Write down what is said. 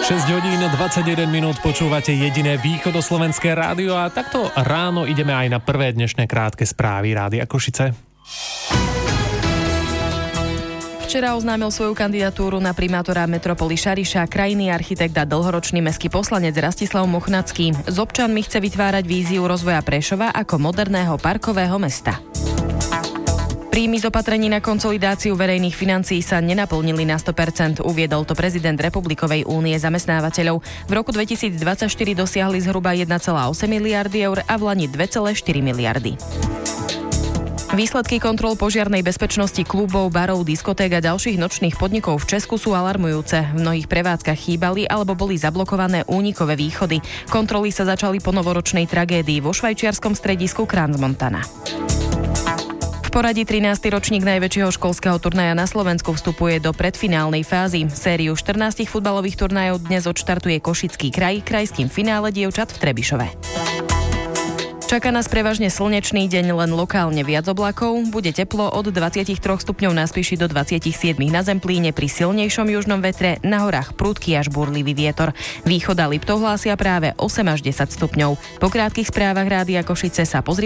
6 hodín 21 minút počúvate jediné východoslovenské rádio a takto ráno ideme aj na prvé dnešné krátke správy Rádia Košice. Včera oznámil svoju kandidatúru na primátora metropoly Šariša krajný architekt a dlhoročný mestský poslanec Rastislav Mochnacký. S občanmi chce vytvárať víziu rozvoja Prešova ako moderného parkového mesta. Príjmy z opatrení na konsolidáciu verejných financií sa nenaplnili na 100%, uviedol to prezident Republikovej únie zamestnávateľov. V roku 2024 dosiahli zhruba 1,8 miliardy eur a v lani 2,4 miliardy. Výsledky kontrol požiarnej bezpečnosti klubov, barov, diskoték a ďalších nočných podnikov v Česku sú alarmujúce. V mnohých prevádzkach chýbali alebo boli zablokované únikové východy. Kontroly sa začali po novoročnej tragédii vo švajčiarskom stredisku Crans-Montana. V poradí 13. ročník najväčšieho školského turnaja na Slovensku vstupuje do predfinálnej fázy. Sériu 14 futbalových turnajov dnes odštartuje Košický kraj krajským finále dievčat v Trebišove. Čaká nás prevažne slnečný deň, len lokálne viac oblakov. Bude teplo od 23 stupňov na Spiši do 27 na Zemplíne pri silnejšom južnom vetre, na horách prudký až búrlivý vietor. Východ a Liptov hlásia práve 8 až 10 stupňov. Po krátkych správach Rádia Košice sa pozrite